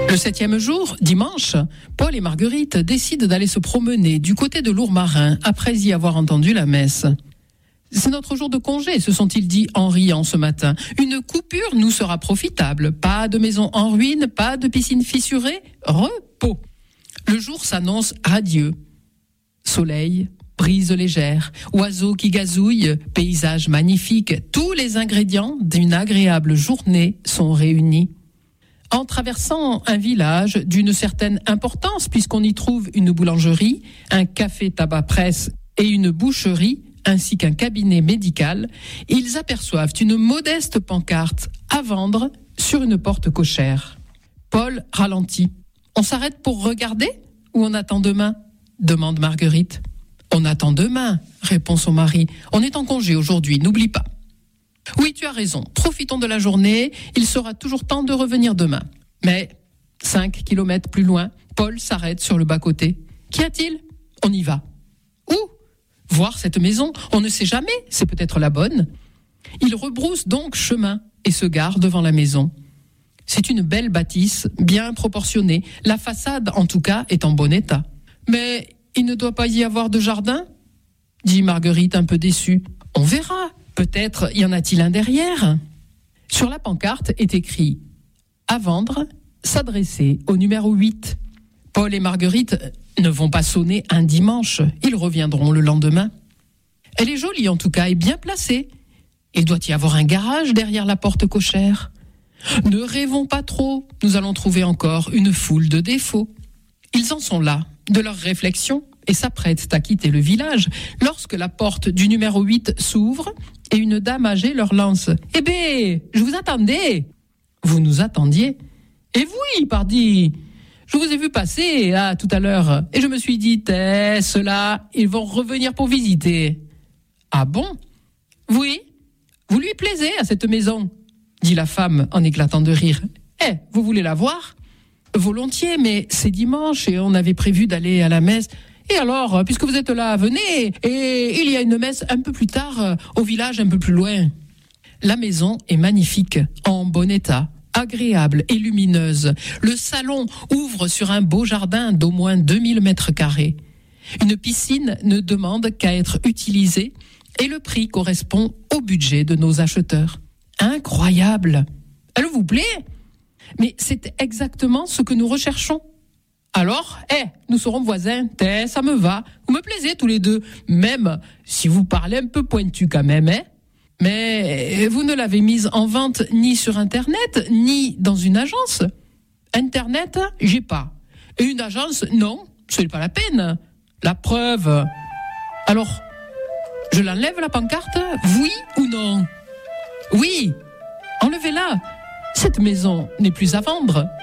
Le 7e jour, dimanche, Paul et Marguerite décident d'aller se promener du côté de Lourmarin après y avoir entendu la messe. C'est notre jour de congé, se sont-ils dit en riant ce matin. Une coupure nous sera profitable. Pas de maison en ruine, pas de piscine fissurée, repos. Le jour s'annonce radieux. Soleil, brise légère, oiseaux qui gazouillent, paysage magnifique. Tous les ingrédients d'une agréable journée sont réunis. En traversant un village d'une certaine importance, puisqu'on y trouve une boulangerie, un café-tabac-presse et une boucherie, ainsi qu'un cabinet médical, ils aperçoivent une modeste pancarte à vendre sur une porte cochère. Paul ralentit. « On s'arrête pour regarder ou on attend demain ?» demande Marguerite. « On attend demain », répond son mari. « On est en congé aujourd'hui, n'oublie pas. » « Oui, tu as raison. Profitons de la journée. Il sera toujours temps de revenir demain. » Mais 5 kilomètres plus loin, Paul s'arrête sur le bas-côté. « Qu'y a-t-il ? On y va. » « Où ? Voir cette maison. On ne sait jamais. C'est peut-être la bonne. » Il rebrousse donc chemin et se gare devant la maison. C'est une belle bâtisse, bien proportionnée. La façade, en tout cas, est en bon état. « Mais il ne doit pas y avoir de jardin ?» dit Marguerite un peu déçue. « On verra. Peut-être y en a-t-il un derrière ?» Sur la pancarte est écrit « À vendre, s'adresser au numéro 8. » Paul et Marguerite ne vont pas sonner un dimanche. Ils reviendront le lendemain. Elle est jolie en tout cas et bien placée. Il doit y avoir un garage derrière la porte cochère. Ne rêvons pas trop. Nous allons trouver encore une foule de défauts. Ils en sont là, de leurs réflexions, et s'apprêtent à quitter le village lorsque la porte du numéro 8 s'ouvre et une dame âgée leur lance « Eh bien, je vous attendais !»« Vous nous attendiez ?»« Et oui, pardi ! Je vous ai vu passer tout à l'heure et je me suis dit, ceux-là, ils vont revenir pour visiter. »« Ah bon ? Oui, vous lui plaisez à cette maison ?» dit la femme en éclatant de rire. « Vous voulez la voir ? » ?»« Volontiers, mais c'est dimanche et on avait prévu d'aller à la messe. » « Et alors, puisque vous êtes là, venez, et il y a une messe un peu plus tard, au village un peu plus loin. » La maison est magnifique, en bon état, agréable et lumineuse. Le salon ouvre sur un beau jardin d'au moins 2000 mètres carrés. Une piscine ne demande qu'à être utilisée et le prix correspond au budget de nos acheteurs. Incroyable! Elle vous plaît? Mais c'est exactement ce que nous recherchons. Alors, nous serons voisins, ça me va. Vous me plaisez tous les deux, même si vous parlez un peu pointu quand même, Mais vous ne l'avez mise en vente ni sur Internet, ni dans une agence. Internet, j'ai pas. Et une agence, non, ce n'est pas la peine. La preuve. Alors, je l'enlève la pancarte, oui ou non? Oui, enlevez-la. Cette maison n'est plus à vendre.